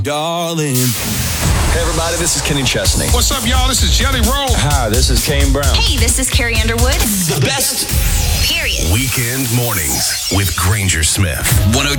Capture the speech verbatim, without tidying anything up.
Darling. Hey, everybody, this is Kenny Chesney. What's up, y'all? This is Jelly Roll. Hi, this is Kane Brown. Hey, this is Carrie Underwood. The best. Period. Weekend mornings with Granger Smith. one oh two